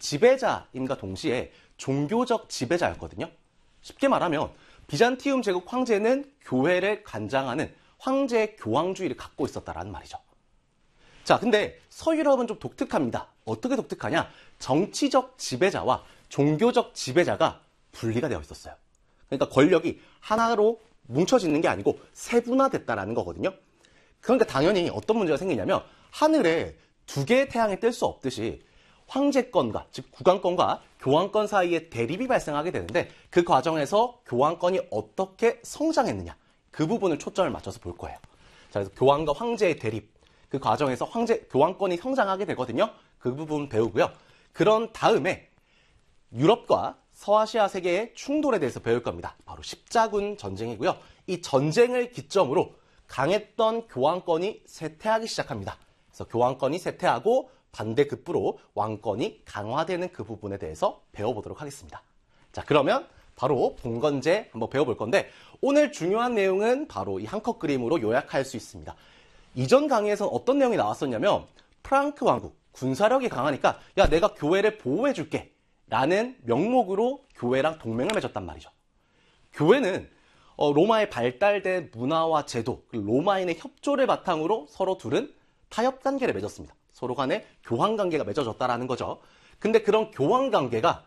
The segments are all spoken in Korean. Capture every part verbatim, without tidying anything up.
지배자임과 동시에 종교적 지배자였거든요. 쉽게 말하면 비잔티움 제국 황제는 교회를 관장하는 황제의 교황주의를 갖고 있었다라는 말이죠. 자, 근데 서유럽은 좀 독특합니다. 어떻게 독특하냐? 정치적 지배자와 종교적 지배자가 분리가 되어 있었어요. 그러니까 권력이 하나로 뭉쳐지는 게 아니고 세분화됐다라는 거거든요. 그러니까 당연히 어떤 문제가 생기냐면 하늘에 두 개의 태양이 뜰 수 없듯이 황제권과, 즉 국왕권과 교황권 사이에 대립이 발생하게 되는데 그 과정에서 교황권이 어떻게 성장했느냐, 그 부분을 초점을 맞춰서 볼 거예요. 자, 그래서 교황과 황제의 대립, 그 과정에서 황제, 교황권이 성장하게 되거든요. 그 부분 배우고요. 그런 다음에 유럽과 서아시아 세계의 충돌에 대해서 배울 겁니다. 바로 십자군 전쟁이고요. 이 전쟁을 기점으로 강했던 교황권이 쇠퇴하기 시작합니다. 그래서 교황권이 쇠퇴하고 반대급부로 왕권이 강화되는 그 부분에 대해서 배워보도록 하겠습니다. 자, 그러면 바로 봉건제 한번 배워볼 건데 오늘 중요한 내용은 바로 이 한 컷 그림으로 요약할 수 있습니다. 이전 강의에서는 어떤 내용이 나왔었냐면 프랑크 왕국, 군사력이 강하니까 야, 내가 교회를 보호해줄게 라는 명목으로 교회랑 동맹을 맺었단 말이죠. 교회는 어, 로마의 발달된 문화와 제도, 로마인의 협조를 바탕으로 서로 둘은 타협 관계를 맺었습니다. 서로 간에 교환 관계가 맺어졌다라는 거죠. 근데 그런 교환 관계가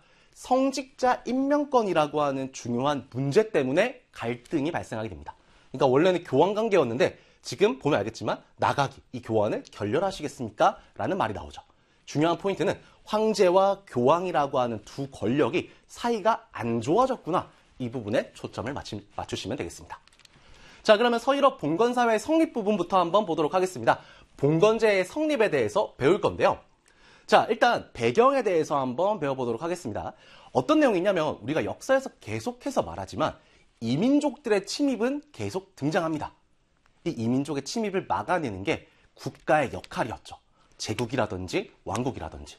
성직자 임명권이라고 하는 중요한 문제 때문에 갈등이 발생하게 됩니다. 그러니까 원래는 교환 관계였는데 지금 보면 알겠지만 나가기, 이 교환을 결렬하시겠습니까? 라는 말이 나오죠. 중요한 포인트는 황제와 교황이라고 하는 두 권력이 사이가 안 좋아졌구나. 이 부분에 초점을 맞추, 맞추시면 되겠습니다. 자, 그러면 서유럽 봉건사회의 성립 부분부터 한번 보도록 하겠습니다. 봉건제의 성립에 대해서 배울 건데요. 자, 일단 배경에 대해서 한번 배워보도록 하겠습니다. 어떤 내용이 있냐면 우리가 역사에서 계속해서 말하지만 이민족들의 침입은 계속 등장합니다. 이 이민족의 침입을 막아내는 게 국가의 역할이었죠. 제국이라든지 왕국이라든지.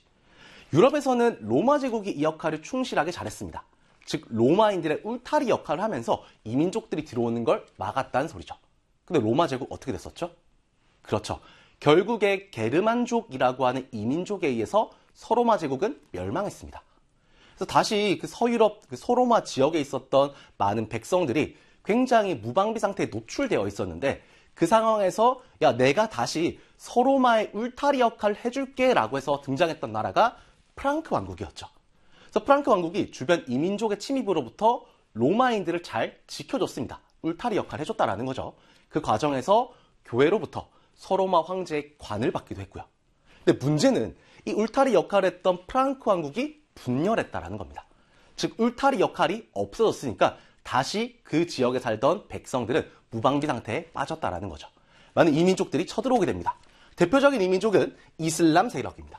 유럽에서는 로마 제국이 이 역할을 충실하게 잘했습니다. 즉 로마인들의 울타리 역할을 하면서 이민족들이 들어오는 걸 막았다는 소리죠. 근데 로마 제국 어떻게 됐었죠? 그렇죠. 결국에 게르만족이라고 하는 이민족에 의해서 서로마 제국은 멸망했습니다. 그래서 다시 그 서유럽 그 소로마 지역에 있었던 많은 백성들이 굉장히 무방비 상태에 노출되어 있었는데 그 상황에서 야, 내가 다시 서로마의 울타리 역할을 해줄게 라고 해서 등장했던 나라가 프랑크 왕국이었죠. 그래서 프랑크 왕국이 주변 이민족의 침입으로부터 로마인들을 잘 지켜줬습니다. 울타리 역할을 해줬다라는 거죠. 그 과정에서 교회로부터 서로마 황제의 관을 받기도 했고요. 근데 문제는 이 울타리 역할을 했던 프랑크 왕국이 분열했다라는 겁니다. 즉 울타리 역할이 없어졌으니까 다시 그 지역에 살던 백성들은 무방비 상태에 빠졌다라는 거죠. 많은 이민족들이 쳐들어오게 됩니다. 대표적인 이민족은 이슬람 세력입니다.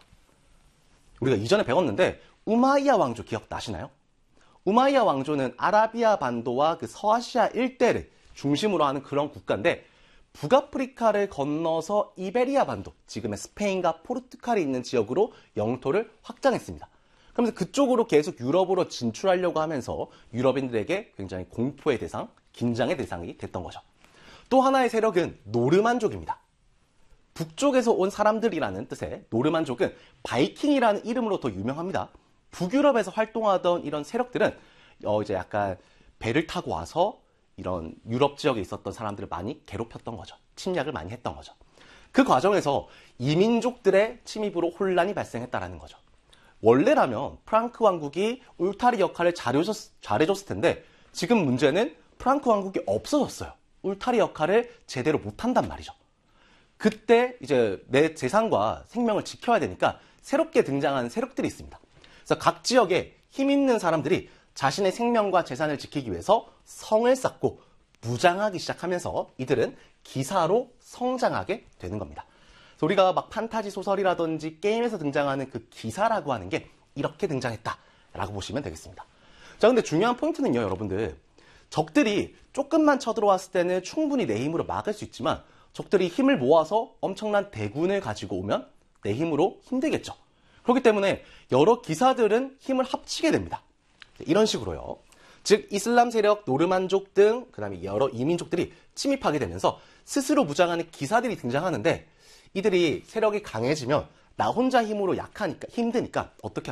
우리가 이전에 배웠는데 우마이야 왕조 기억나시나요? 우마이야 왕조는 아라비아 반도와 그 서아시아 일대를 중심으로 하는 그런 국가인데 북아프리카를 건너서 이베리아 반도, 지금의 스페인과 포르투갈이 있는 지역으로 영토를 확장했습니다. 그러면서 그쪽으로 계속 유럽으로 진출하려고 하면서 유럽인들에게 굉장히 공포의 대상, 긴장의 대상이 됐던 거죠. 또 하나의 세력은 노르만족입니다. 북쪽에서 온 사람들이라는 뜻의 노르만족은 바이킹이라는 이름으로 더 유명합니다. 북유럽에서 활동하던 이런 세력들은 어 이제 약간 배를 타고 와서 이런 유럽 지역에 있었던 사람들을 많이 괴롭혔던 거죠. 침략을 많이 했던 거죠. 그 과정에서 이민족들의 침입으로 혼란이 발생했다는 거죠. 원래라면 프랑크 왕국이 울타리 역할을 잘해줬, 잘해줬을 텐데 지금 문제는 프랑크 왕국이 없어졌어요. 울타리 역할을 제대로 못한단 말이죠. 그때 이제 내 재산과 생명을 지켜야 되니까 새롭게 등장한 세력들이 있습니다. 그래서 각 지역에 힘 있는 사람들이 자신의 생명과 재산을 지키기 위해서 성을 쌓고 무장하기 시작하면서 이들은 기사로 성장하게 되는 겁니다. 그래서 우리가 막 판타지 소설이라든지 게임에서 등장하는 그 기사라고 하는 게 이렇게 등장했다라고 보시면 되겠습니다. 자, 근데 중요한 포인트는요, 여러분들. 적들이 조금만 쳐들어왔을 때는 충분히 내 힘으로 막을 수 있지만 적들이 힘을 모아서 엄청난 대군을 가지고 오면 내 힘으로 힘들겠죠. 그렇기 때문에 여러 기사들은 힘을 합치게 됩니다. 이런 식으로요. 즉 이슬람 세력, 노르만족 등 그다음에 여러 이민족들이 침입하게 되면서 스스로 무장하는 기사들이 등장하는데 이들이 세력이 강해지면 나 혼자 힘으로 약하니까 힘드니까 어떻게